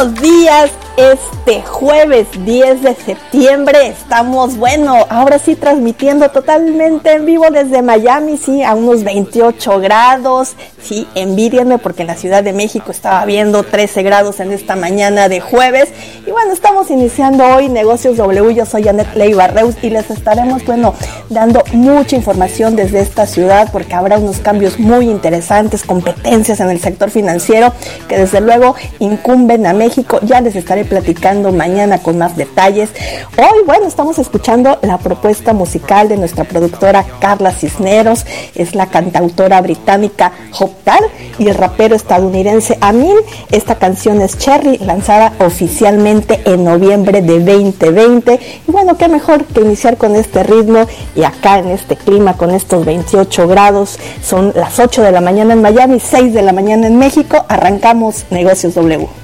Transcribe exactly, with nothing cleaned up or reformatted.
buenos días. Este jueves diez de septiembre estamos, bueno, ahora sí transmitiendo totalmente en vivo desde Miami, sí, a unos veintiocho grados. Sí, envídienme porque en la Ciudad de México estaba viendo trece grados en esta mañana de jueves. Y bueno, estamos iniciando hoy Negocios W. Yo soy Anet Leiva Reus y les estaremos, bueno, dando mucha información desde esta ciudad porque habrá unos cambios muy interesantes, competencias en el sector financiero que desde luego incumben a México. Ya les estaré platicando mañana con más detalles. Hoy, bueno, estamos escuchando la propuesta musical de nuestra productora Carla Cisneros. Es la cantautora británica Hoptal y el rapero estadounidense Amin. Esta canción es Cherry, lanzada oficialmente en noviembre de veinte veinte. Y bueno, qué mejor que iniciar con este ritmo y acá en este clima con estos veintiocho grados. Son las ocho de la mañana en Miami, seis de la mañana en México. Arrancamos Negocios W.